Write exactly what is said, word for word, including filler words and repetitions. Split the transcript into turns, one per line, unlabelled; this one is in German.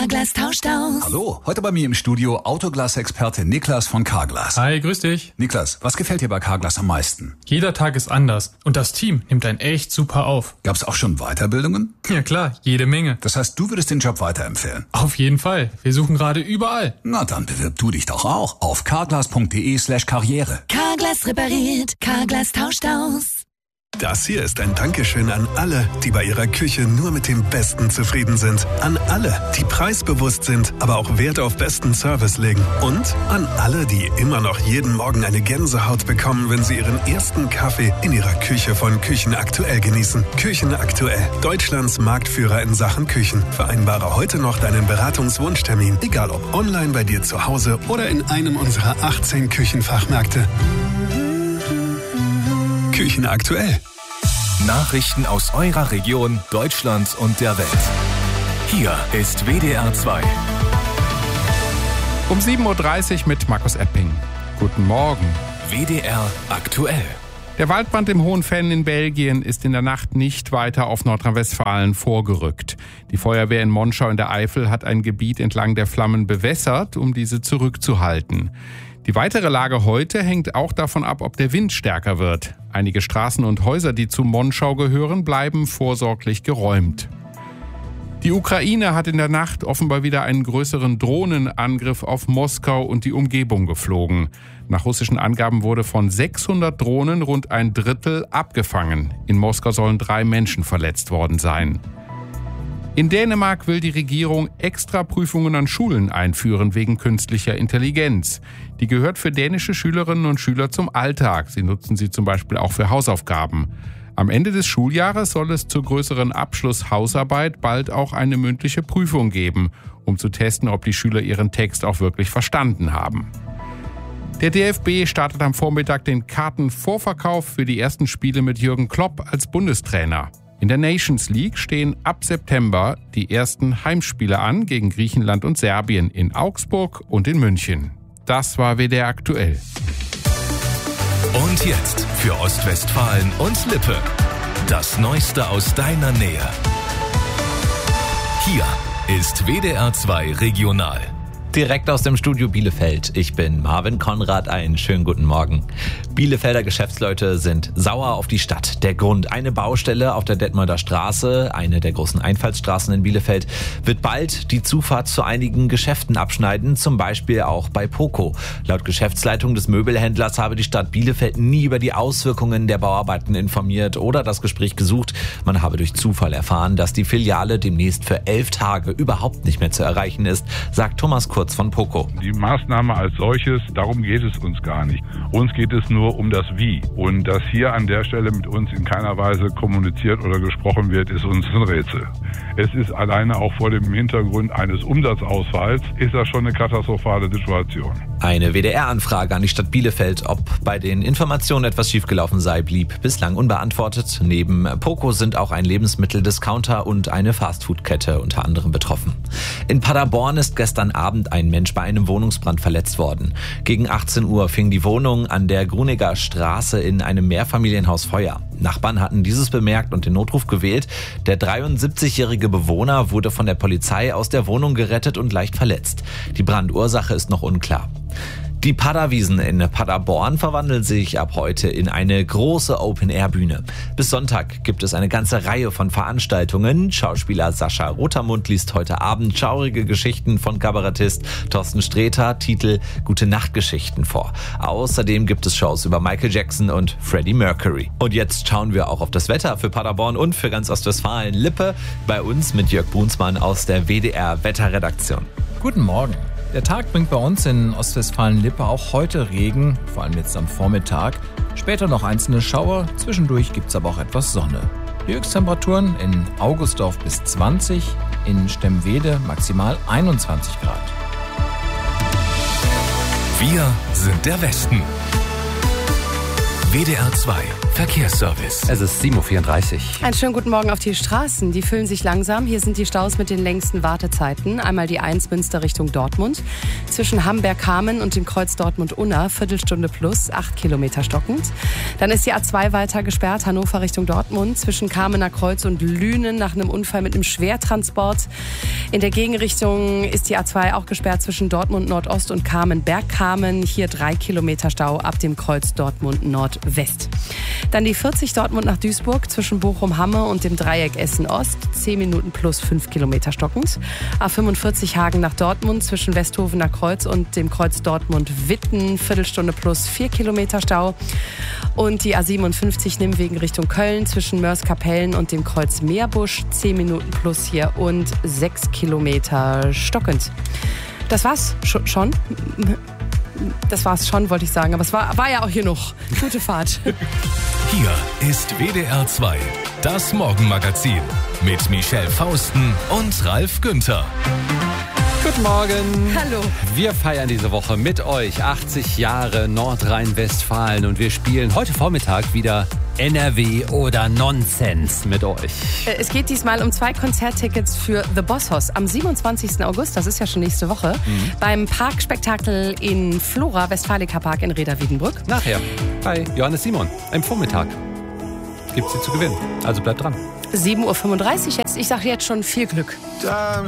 Carglass tauscht aus.
Hallo, heute bei mir im Studio Autoglas-Experte Niklas von Carglass.
Hi, grüß dich.
Niklas, was gefällt dir bei Carglass am meisten?
Jeder Tag ist anders und das Team nimmt einen echt super auf.
Gab's auch schon Weiterbildungen?
Ja klar, jede Menge.
Das heißt, du würdest den Job weiterempfehlen?
Auf jeden Fall. Wir suchen gerade überall.
Na, dann bewirb du dich doch auch auf carglass.de slash karriere.
Carglass repariert, Carglass tauscht aus.
Das hier ist ein Dankeschön an alle, die bei ihrer Küche nur mit dem Besten zufrieden sind. An alle, die preisbewusst sind, aber auch Wert auf besten Service legen. Und an alle, die immer noch jeden Morgen eine Gänsehaut bekommen, wenn sie ihren ersten Kaffee in ihrer Küche von Küchenaktuell genießen. Küchenaktuell, Deutschlands Marktführer in Sachen Küchen. Vereinbare heute noch deinen Beratungswunschtermin, egal ob online bei dir zu Hause oder in einem unserer achtzehn Küchenfachmärkte. Küchenaktuell.
Nachrichten aus eurer Region, Deutschland und der Welt. Hier ist W D R zwei.
Um sieben Uhr dreißig mit Markus Epping. Guten Morgen.
W D R aktuell.
Der Waldbrand im Hohenfällen in Belgien ist in der Nacht nicht weiter auf Nordrhein-Westfalen vorgerückt. Die Feuerwehr in Monschau in der Eifel hat ein Gebiet entlang der Flammen bewässert, um diese zurückzuhalten. Die weitere Lage heute hängt auch davon ab, ob der Wind stärker wird. Einige Straßen und Häuser, die zu Monschau gehören, bleiben vorsorglich geräumt. Die Ukraine hat in der Nacht offenbar wieder einen größeren Drohnenangriff auf Moskau und die Umgebung geflogen. Nach russischen Angaben wurde von sechshundert Drohnen rund ein Drittel abgefangen. In Moskau sollen drei Menschen verletzt worden sein. In Dänemark will die Regierung Extraprüfungen an Schulen einführen wegen künstlicher Intelligenz. Die gehört für dänische Schülerinnen und Schüler zum Alltag. Sie nutzen sie zum Beispiel auch für Hausaufgaben. Am Ende des Schuljahres soll es zur größeren Abschlusshausarbeit bald auch eine mündliche Prüfung geben, um zu testen, ob die Schüler ihren Text auch wirklich verstanden haben. Der D F B startet am Vormittag den Kartenvorverkauf für die ersten Spiele mit Jürgen Klopp als Bundestrainer. In der Nations League stehen ab September die ersten Heimspiele an gegen Griechenland und Serbien in Augsburg und in München. Das war W D R aktuell.
Und jetzt für Ostwestfalen und Lippe. Das Neueste aus deiner Nähe. Hier ist W D R zwei Regional.
Direkt aus dem Studio Bielefeld. Ich bin Marvin Konrad. Einen schönen guten Morgen. Bielefelder Geschäftsleute sind sauer auf die Stadt. Der Grund: eine Baustelle auf der Detmolder Straße, eine der großen Einfallsstraßen in Bielefeld, wird bald die Zufahrt zu einigen Geschäften abschneiden, zum Beispiel auch bei Poco. Laut Geschäftsleitung des Möbelhändlers habe die Stadt Bielefeld nie über die Auswirkungen der Bauarbeiten informiert oder das Gespräch gesucht. Man habe durch Zufall erfahren, dass die Filiale demnächst für elf Tage überhaupt nicht mehr zu erreichen ist, sagt Thomas Kurz von Poco.
Die Maßnahme als solches, darum geht es uns gar nicht. Uns geht es nur um das Wie. Und dass hier an der Stelle mit uns in keiner Weise kommuniziert oder gesprochen wird, ist uns ein Rätsel. Es ist alleine auch vor dem Hintergrund eines Umsatzausfalls, ist das schon eine katastrophale Situation.
Eine W D R-Anfrage an die Stadt Bielefeld, ob bei den Informationen etwas schiefgelaufen sei, blieb bislang unbeantwortet. Neben Poco sind auch ein Lebensmitteldiscounter und eine Fastfood-Kette unter anderem betroffen. In Paderborn ist gestern Abend ein Mensch bei einem Wohnungsbrand verletzt worden. Gegen achtzehn Uhr fing die Wohnung an der Gruniger Straße in einem Mehrfamilienhaus Feuer. Nachbarn hatten dieses bemerkt und den Notruf gewählt. Der dreiundsiebzigjährige Bewohner wurde von der Polizei aus der Wohnung gerettet und leicht verletzt. Die Brandursache ist noch unklar. Die Paderwiesen in Paderborn verwandeln sich ab heute in eine große Open-Air-Bühne. Bis Sonntag gibt es eine ganze Reihe von Veranstaltungen. Schauspieler Sascha Rotermund liest heute Abend schaurige Geschichten von Kabarettist Thorsten Sträter, Titel Gute-Nacht-Geschichten vor. Außerdem gibt es Shows über Michael Jackson und Freddie Mercury. Und jetzt schauen wir auch auf das Wetter für Paderborn und für ganz Ostwestfalen. Lippe bei uns mit Jörg Brunsmann aus der W D R-Wetterredaktion.
Guten Morgen. Der Tag bringt bei uns in Ostwestfalen-Lippe auch heute Regen, vor allem jetzt am Vormittag. Später noch einzelne Schauer, zwischendurch gibt es aber auch etwas Sonne. Die Höchsttemperaturen in Augustdorf bis zwanzig, in Stemwede maximal einundzwanzig Grad.
Wir sind der Westen. W D R zwei Verkehrsservice.
Es ist sieben Uhr vierunddreißig.
Einen schönen guten Morgen auf die Straßen. Die füllen sich langsam. Hier sind die Staus mit den längsten Wartezeiten. Einmal die eins Münster Richtung Dortmund. Zwischen Hamberg-Hameln und dem Kreuz Dortmund-Unna. Viertelstunde plus, acht Kilometer stockend. Dann ist die A zwei weiter gesperrt. Hannover Richtung Dortmund. Zwischen Kamener Kreuz und Lünen nach einem Unfall mit einem Schwertransport. In der Gegenrichtung ist die A zwei auch gesperrt zwischen Dortmund Nordost und Kamen-Bergkamen. Hier drei Kilometer Stau ab dem Kreuz Dortmund Nordwest. Dann die vierzig Dortmund nach Duisburg zwischen Bochum-Hamme und dem Dreieck Essen-Ost. zehn Minuten plus fünf Kilometer stockend. A fünfundvierzig Hagen nach Dortmund zwischen Westhofener Kreuz und dem Kreuz Dortmund-Witten. Viertelstunde plus vier Kilometer Stau. Und die A siebenundfünfzig Nimwegen Richtung Köln zwischen Mörs-Kapellen und dem Kreuz Meerbusch. zehn Minuten plus hier und sechs Kilometer stockend. Das war's Sch- schon. Das war's schon, wollte ich sagen. Aber es war, war ja auch hier noch. Gute Fahrt.
Hier ist W D R zwei, das Morgenmagazin mit Michelle Fausten und Ralf Günther.
Guten Morgen.
Hallo.
Wir feiern diese Woche mit euch achtzig Jahre Nordrhein-Westfalen und wir spielen heute Vormittag wieder N R W oder Nonsens mit euch.
Es geht diesmal um zwei Konzerttickets für The Boss Hoss am siebenundzwanzigsten August, das ist ja schon nächste Woche, mhm. beim Parkspektakel in Flora, Westfalica Park in Reda-Wiedenbrück.
Nachher bei Johannes Simon am Vormittag gibt's sie zu gewinnen. Also bleibt dran.
sieben Uhr fünfunddreißig jetzt. Ich sage jetzt schon viel Glück.